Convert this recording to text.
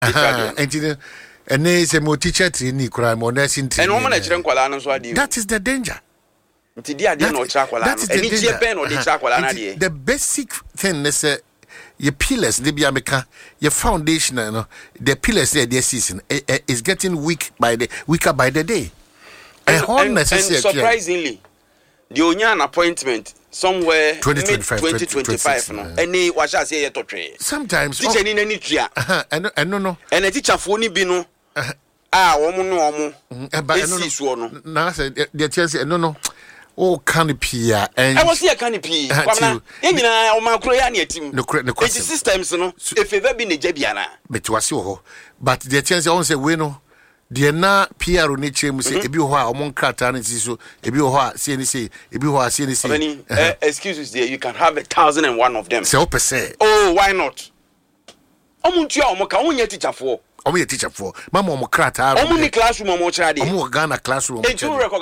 And they say more teacher training crime or nursing training. And woman that is the danger. That is the danger. The basic thing is your pillars, your foundation, the pillars there this season is getting weaker by the day. And surprisingly, the Onyan appointment somewhere 2025 no. And they was say to trade. Sometimes teacher in any tria. And no. And a teacher for ni bi no. Omo. But no. Say the teacher no. Oh, canopy and I was here canopy. Nyina o makro ya na team. No systems no. If ever been a jebiana. But was ho. But the teacher on say we no. The na PR ni chem say ebi ho a omon krata na so ebi ho a say ebi ho a say excuses there you can have 1,001 of them. Say o percent. Oh, why not? Omuntu a omoka onya teacher for. Omo ye teacher for. Mama omo krata. Omo ni classroom omo chira de. Omo Ghana classroom.